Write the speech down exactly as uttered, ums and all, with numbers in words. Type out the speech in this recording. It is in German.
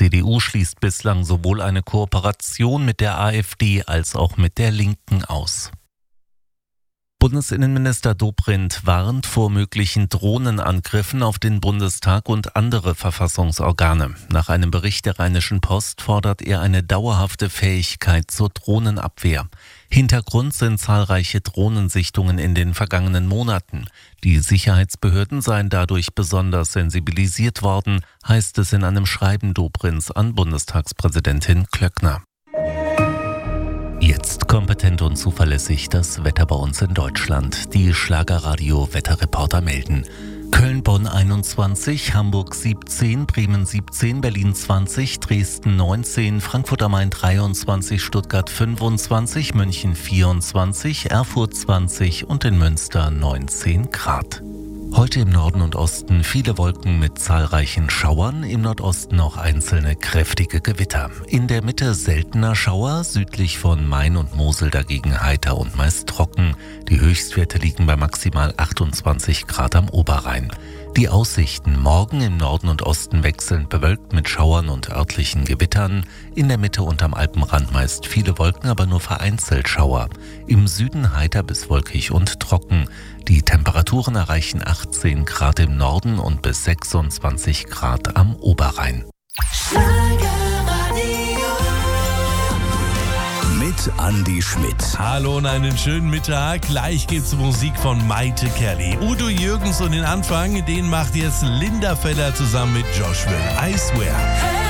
C D U schließt bislang sowohl eine Kooperation mit der AfD als auch mit der Linken aus. Bundesinnenminister Dobrindt warnt vor möglichen Drohnenangriffen auf den Bundestag und andere Verfassungsorgane. Nach einem Bericht der Rheinischen Post fordert er eine dauerhafte Fähigkeit zur Drohnenabwehr. Hintergrund sind zahlreiche Drohnensichtungen in den vergangenen Monaten. Die Sicherheitsbehörden seien dadurch besonders sensibilisiert worden, heißt es in einem Schreiben Dobrindts an Bundestagspräsidentin Klöckner. Jetzt kompetent und zuverlässig das Wetter bei uns in Deutschland. Die Schlagerradio-Wetterreporter melden. Köln-Bonn einundzwanzig, Hamburg siebzehn, Bremen siebzehn, Berlin zwanzig, Dresden neunzehn, Frankfurt am Main dreiundzwanzig, Stuttgart fünfundzwanzig, München vierundzwanzig, Erfurt zwanzig und in Münster neunzehn Grad. Heute im Norden und Osten viele Wolken mit zahlreichen Schauern, im Nordosten auch einzelne kräftige Gewitter. In der Mitte seltener Schauer, südlich von Main und Mosel dagegen heiter und meist trocken. Die Höchstwerte liegen bei maximal achtundzwanzig Grad am Oberrhein. Die Aussichten: morgen im Norden und Osten wechselnd bewölkt mit Schauern und örtlichen Gewittern. In der Mitte und am Alpenrand meist viele Wolken, aber nur vereinzelt Schauer. Im Süden heiter bis wolkig und trocken. Die Temperaturen erreichen achtzehn Grad im Norden und bis sechsundzwanzig Grad am Oberrhein. Mit Andi Schmidt. Hallo und einen schönen Mittag. Gleich gibt's Musik von Maite Kelly. Udo Jürgens und den Anfang, den macht jetzt Linda Feller zusammen mit Josh Will. I Swear.